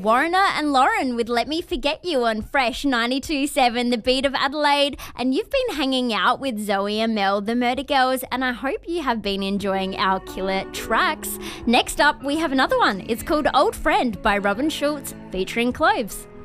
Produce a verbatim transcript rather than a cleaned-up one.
Warriner and Lauren with Let Me Forget You on Fresh ninety-two point seven, the beat of Adelaide. And you've been hanging out with Zoe and Mel, the Murder Girls, and I hope you have been enjoying our killer tracks. Next up, we have another one. It's called Old Friend by Robin Schulz featuring Cloves.